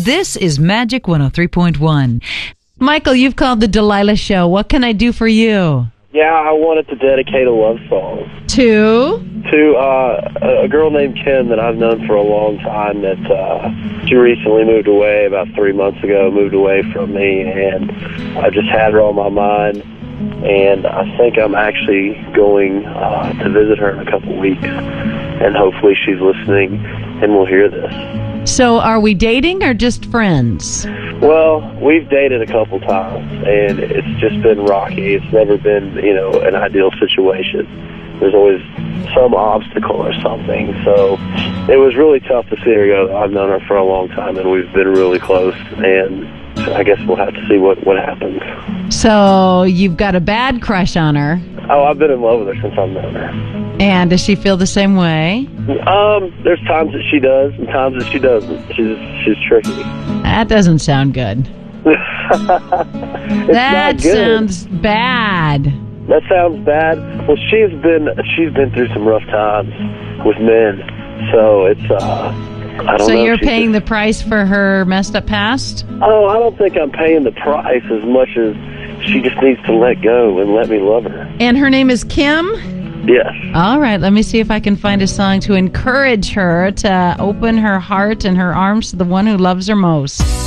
This is Magic 103.1. Michael, you've called the Delilah Show. What can I do for you? Yeah, I wanted to dedicate a love song To a girl named Kim that I've known for a long time. That she recently moved away about 3 months ago. Moved away from me, and I just had her on my mind. And I think I'm actually going to visit her in a couple weeks, and hopefully she's listening and will hear this. So are we dating or just friends? Well, we've dated a couple times, and it's just been rocky. It's never been, an ideal situation. There's always some obstacle or something. So it was really tough to see her go. I've known her for a long time, and we've been really close, and I guess we'll have to see what happens. So you've got a bad crush on her. Oh, I've been in love with her since I've known her. And does she feel the same way? There's times that she does and times that she doesn't. She's tricky. That doesn't sound good. That sounds bad. That sounds bad. Well, she's been through some rough times with men, so it's I don't know. So you're paying the price for her messed up past? Oh, I don't think I'm paying the price as much as she just needs to let go and let me love her. And her name is Kim? Yes. All right, let me see if I can find a song to encourage her to open her heart and her arms to the one who loves her most.